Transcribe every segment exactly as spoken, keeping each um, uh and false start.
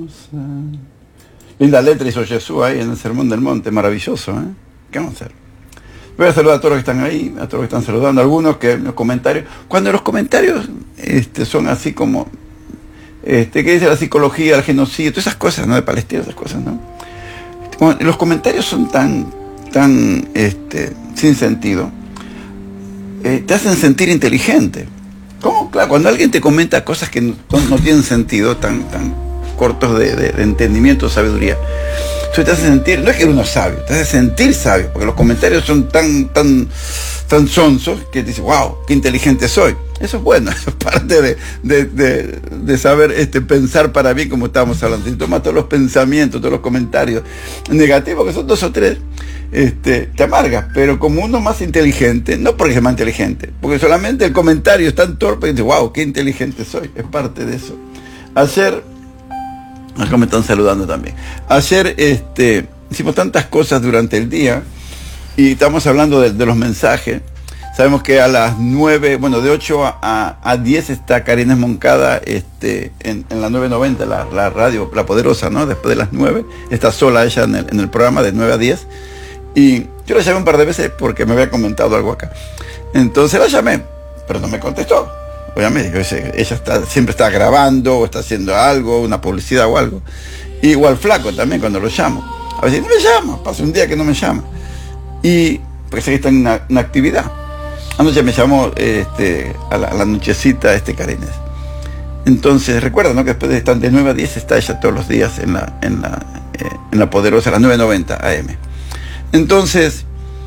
Linda letra hizo Jesús ahí en el Sermón del Monte, maravilloso, ¿eh? ¿Qué vamos a hacer? Voy a saludar a todos los que están ahí, a todos los que están saludando, algunos que en los comentarios, cuando los comentarios este, son así como, este, ¿qué dice la psicología, el genocidio, todas esas cosas, ¿no? De Palestina, esas cosas, ¿no? Como los comentarios son tan, tan, este, sin sentido, eh, te hacen sentir inteligente. ¿Cómo? Claro, cuando alguien te comenta cosas que no, no tienen sentido, tan, tan cortos de, de, de entendimiento, sabiduría, eso te hace sentir, no es que uno es sabio, te hace sentir sabio, porque los comentarios son tan, tan, tan sonsos que te dices, wow, qué inteligente soy. Eso es bueno, eso es parte de, de, de, de saber este, pensar para bien, como estábamos hablando. Si tomas todos los pensamientos, todos los comentarios negativos, que son dos o tres, este, te amargas, pero como uno más inteligente, no porque sea más inteligente, porque solamente el comentario es tan torpe que dices, wow, qué inteligente soy, es parte de eso. Ayer, acá me están saludando también, ayer este, hicimos tantas cosas durante el día y estamos hablando de, de los mensajes. Sabemos que a las nueve, bueno, de ocho a, a diez está Karina Moncada este, en, en la nueve noventa, la, la radio, la poderosa, ¿no? Después de las nueve, está sola ella en el, en el programa de nueve a diez. Y yo la llamé un par de veces porque me había comentado algo acá. Entonces la llamé, pero no me contestó. Obviamente, ella está, siempre está grabando o está haciendo algo, una publicidad o algo. Y igual Flaco también cuando lo llamo. A veces no me llama, pasa un día que no me llama. Y porque sé que está en una, una actividad. Anoche me llamó este, a, la, a la nochecita este Karines. Entonces, recuerda, ¿no? Que después de estar de nueve a diez está ella todos los días en la, en la, eh, en la poderosa, a las nueve noventa A M. Entonces,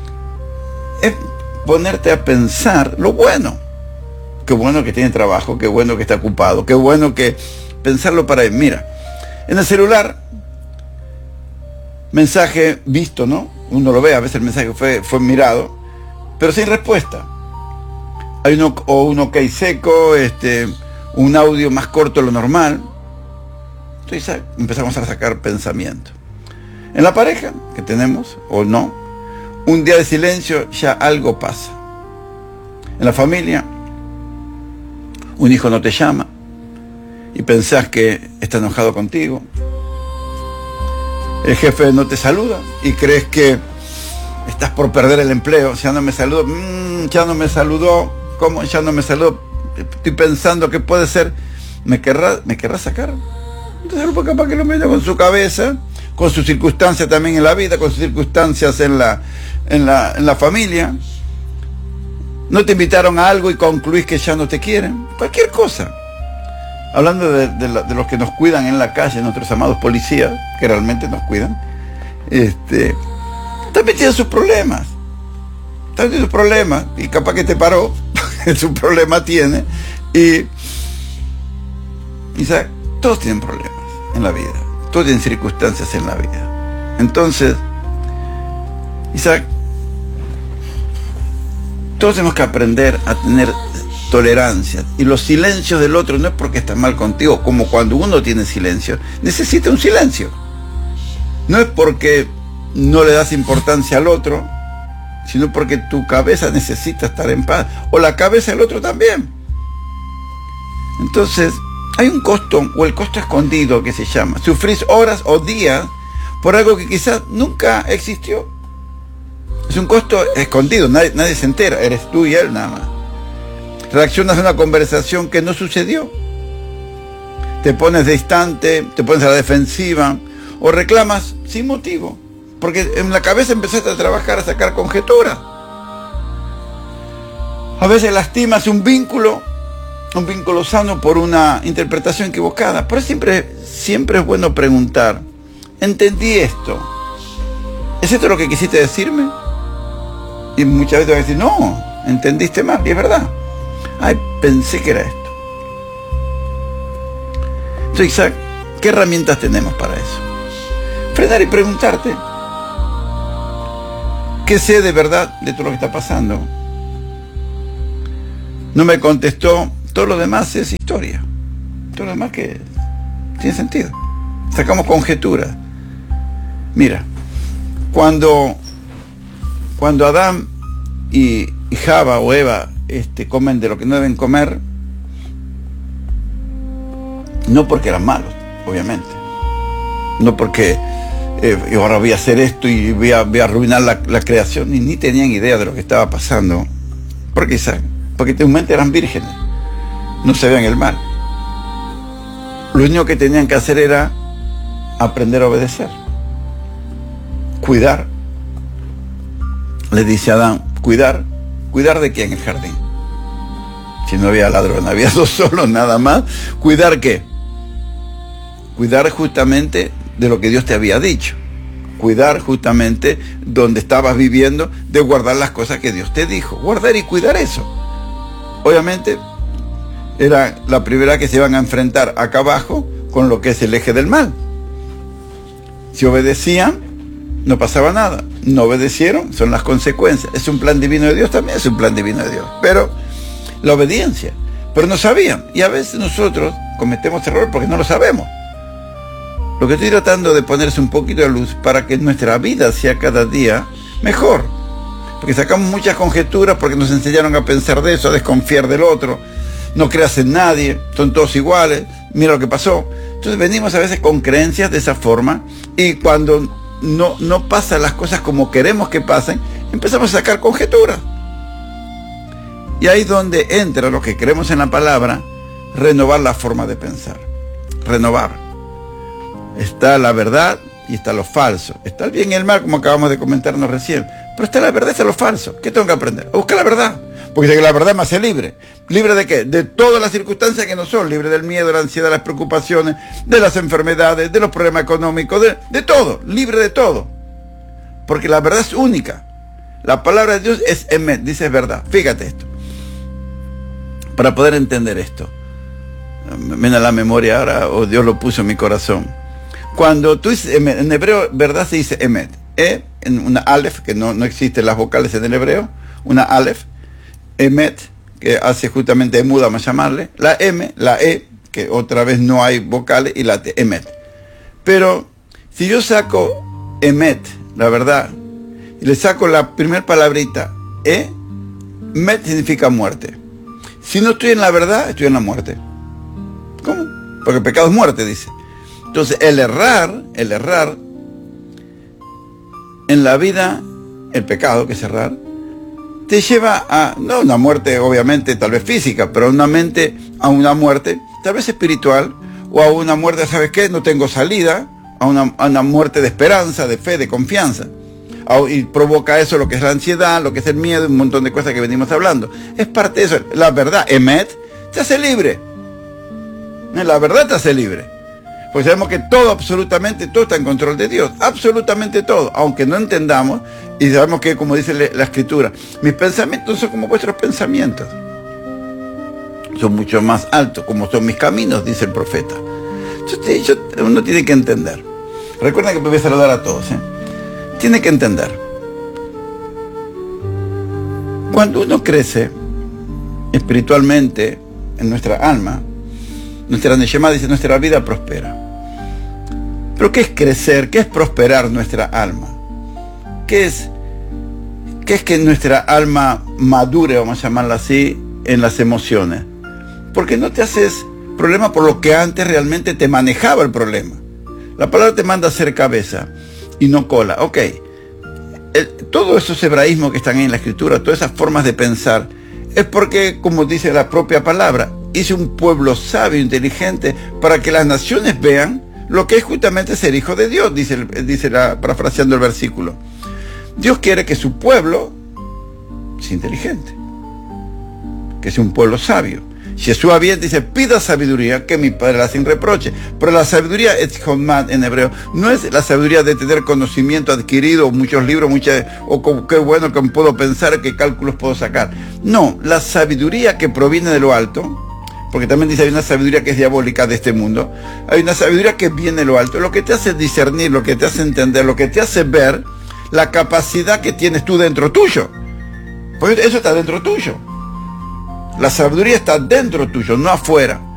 es ponerte a pensar lo bueno. Qué bueno que tiene trabajo, qué bueno que está ocupado, qué bueno que pensarlo para él. Mira, en el celular, mensaje visto, ¿no? Uno lo ve, a veces el mensaje fue, fue mirado, pero sin respuesta. Hay uno, o un ok seco, este, un audio más corto de lo normal. Entonces empezamos a sacar pensamiento. En la pareja que tenemos, o no, un día de silencio, ya algo pasa. En la familia, un hijo no te llama y pensás que está enojado contigo. El jefe no te saluda y crees que estás por perder el empleo. Ya no me saludó, mmm, ya no me saludó, ¿cómo? Ya no me saludó. Estoy pensando que puede ser, ¿me querrá, me querrá sacar? Entonces, pues capaz que lo mete con su cabeza, con sus circunstancias también en la vida, con sus circunstancias en la, en la, en la familia. No te invitaron a algo y concluís que ya no te quieren. Cualquier cosa. Hablando de, de, la, de los que nos cuidan en la calle, nuestros amados policías, que realmente nos cuidan, este, están metidos en sus problemas. Están metidos en sus problemas. Y capaz que te paró, su problema tiene. Y, Isaac, todos tienen problemas en la vida. Todos tienen circunstancias en la vida. Entonces, Isaac, todos tenemos que aprender a tener tolerancia. Y los silencios del otro no es porque está mal contigo, como cuando uno tiene silencio, necesita un silencio. No es porque no le das importancia al otro, sino porque tu cabeza necesita estar en paz, o la cabeza del otro también. Entonces, hay un costo, o el costo escondido que se llama. Sufrís horas o días por algo que quizás nunca existió. Es un costo escondido, nadie, nadie se entera, eres tú y él nada más. Reaccionas a una conversación que no sucedió. Te pones distante, te pones a la defensiva, o reclamas sin motivo, porque en la cabeza empezaste a trabajar, a sacar conjeturas. A veces lastimas un vínculo, un vínculo sano por una interpretación equivocada. Por eso siempre, siempre es bueno preguntar, ¿entendí esto? ¿Es esto lo que quisiste decirme? Y muchas veces vas a decir, no, entendiste mal, y es verdad. Ay, pensé que era esto. Entonces, Isaac, ¿qué herramientas tenemos para eso? Frenar y preguntarte, ¿qué sé de verdad de todo lo que está pasando? No me contestó, todo lo demás es historia. Todo lo demás que tiene sentido. Sacamos conjeturas. Mira, cuando, cuando Adán y, y Java o Eva este, comen de lo que no deben comer, no porque eran malos, obviamente, no porque eh, ahora voy a hacer esto y voy a, voy a arruinar la, la creación, y ni tenían idea de lo que estaba pasando. ¿Por qué, Isaac? Porque en tu mente eran vírgenes, no sabían el mal. Lo único que tenían que hacer era aprender a obedecer, cuidar. Le dice a Adán, cuidar, ¿cuidar de quién? El jardín. Si no había ladrón, había dos solos nada más. ¿Cuidar qué? Cuidar justamente de lo que Dios te había dicho. Cuidar justamente donde estabas viviendo, de guardar las cosas que Dios te dijo. Guardar y cuidar eso. Obviamente, era la primera que se iban a enfrentar acá abajo con lo que es el eje del mal. Si obedecían, no pasaba nada. No obedecieron, son las consecuencias. Es un plan divino de Dios, también es un plan divino de Dios. Pero la obediencia. Pero no sabían. Y a veces nosotros cometemos errores porque no lo sabemos. Lo que estoy tratando de ponerse un poquito de luz para que nuestra vida sea cada día mejor. Porque sacamos muchas conjeturas porque nos enseñaron a pensar de eso, a desconfiar del otro. No creas en nadie, son todos iguales, mira lo que pasó. Entonces venimos a veces con creencias de esa forma, y cuando no, no pasan las cosas como queremos que pasen, empezamos a sacar conjeturas. Y ahí es donde entra lo que creemos en la palabra, renovar la forma de pensar. Renovar. Está la verdad y está lo falso. Está el bien y el mal, como acabamos de comentarnos recién. Pero está la verdad y está lo falso. ¿Qué tengo que aprender? A buscar la verdad. Porque dice que la verdad me hace libre. ¿Libre de qué? De todas las circunstancias que no son. Libre del miedo, de la ansiedad, de las preocupaciones, de las enfermedades, de los problemas económicos, de, de todo. Libre de todo. Porque la verdad es única. La palabra de Dios es emet, dice es verdad. Fíjate esto. Para poder entender esto, me viene a la memoria ahora, o Dios lo puso en mi corazón. Cuando tú dices emet, en hebreo verdad se dice emet. E, en una alef, que no, no existen las vocales en el hebreo, una alef, emet, que hace justamente emuda, vamos a llamarle, la M, la E, que otra vez no hay vocales, y la T, emet. Pero si yo saco emet, la verdad, y le saco la primera palabrita, E, met significa muerte. Si no estoy en la verdad, estoy en la muerte. ¿Cómo? Porque el pecado es muerte, dice. Entonces, el errar, el errar, en la vida, el pecado, que es errar, te lleva a, no una muerte obviamente tal vez física, pero una mente a una muerte tal vez espiritual, o a una muerte, ¿sabes qué? No tengo salida, a una, a una muerte de esperanza, de fe, de confianza. Y provoca eso lo que es la ansiedad, lo que es el miedo, un montón de cosas que venimos hablando. Es parte de eso. La verdad, emet, te hace libre. La verdad te hace libre. Pues sabemos que todo, absolutamente todo está en control de Dios. Absolutamente todo. Aunque no entendamos, y sabemos que, como dice la Escritura, mis pensamientos son como vuestros pensamientos. Son mucho más altos, como son mis caminos, dice el profeta. Entonces, yo, uno tiene que entender. Recuerden que me voy a saludar a todos, ¿eh? Tiene que entender. Cuando uno crece espiritualmente en nuestra alma, nuestra Neshama dice, nuestra vida prospera. Pero ¿qué es crecer? ¿Qué es prosperar nuestra alma? ¿Qué es, qué es que nuestra alma madure, vamos a llamarla así, en las emociones? Porque no te haces problema por lo que antes realmente te manejaba el problema. La palabra te manda a ser cabeza y no cola. Ok, el, todos esos hebraísmos que están ahí en la Escritura, todas esas formas de pensar, es porque, como dice la propia palabra, hice un pueblo sabio, inteligente, para que las naciones vean lo que es justamente ser hijo de Dios, dice, dice la, parafraseando el versículo. Dios quiere que su pueblo sea inteligente, que sea un pueblo sabio. Jesús bien dice, pida sabiduría, que mi Padre la sin reproche. Pero la sabiduría es chomad en hebreo. No es la sabiduría de tener conocimiento adquirido, muchos libros, muchas, o como, qué bueno que puedo pensar, qué cálculos puedo sacar. No, la sabiduría que proviene de lo alto, porque también dice, hay una sabiduría que es diabólica de este mundo. Hay una sabiduría que viene de lo alto, lo que te hace discernir, lo que te hace entender, lo que te hace ver la capacidad que tienes tú dentro tuyo. Pues eso está dentro tuyo. La sabiduría está dentro tuyo, no afuera.